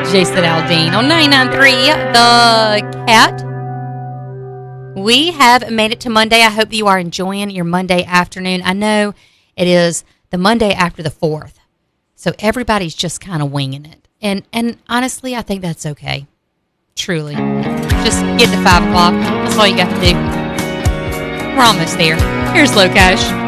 Jason Aldean on 99.3 The Cat. We have made it to Monday. I hope you are enjoying your Monday afternoon. I know it is the Monday after the 4th, so everybody's just kind of winging it. And honestly, I think that's okay. Truly. Just get to 5 o'clock. That's all you got to do. We're almost there. Here's Locash.